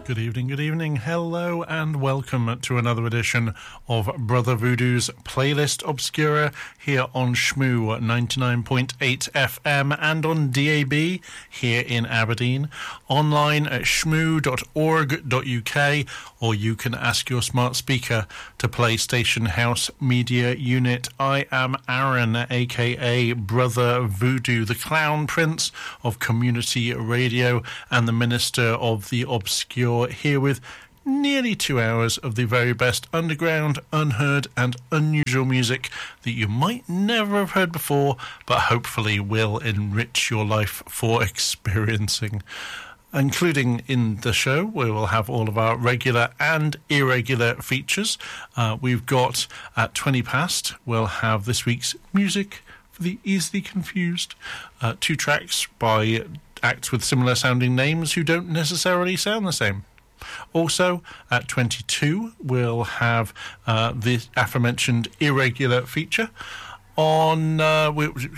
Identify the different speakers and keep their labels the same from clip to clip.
Speaker 1: Good evening. Hello and welcome to another edition of Brother Voodoo's Playlist Obscura here on Shmoo 99.8 FM and on DAB here in Aberdeen, online at shmoo.org.uk, or you can ask your smart speaker to play Station House Media Unit. I am Aaron, aka Brother Voodoo, the Clown Prince of Community Radio and the Minister of the Obscure, here with nearly 2 hours of the very best underground, unheard and unusual music that you might never have heard before, but hopefully will enrich your life for experiencing. Including in the show, we will have all of our regular and irregular features. We've got at 20 past, we'll have this week's music for the easily confused. 2 tracks by acts with similar sounding names who don't necessarily sound the same. Also, at 22, we'll have the aforementioned irregular feature. On the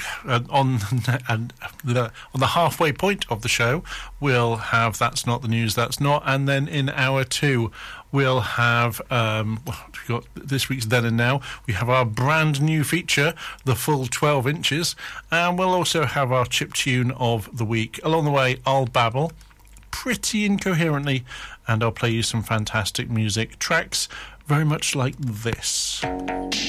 Speaker 1: halfway point of the show, we'll have That's Not the News, That's Not. And then in hour 2, we'll have we've got this week's Then and Now. We have our brand new feature, the full 12 inches. And we'll also have our chip tune of the week. Along the way, I'll babble pretty incoherently, and I'll play you some fantastic music tracks, very much like this.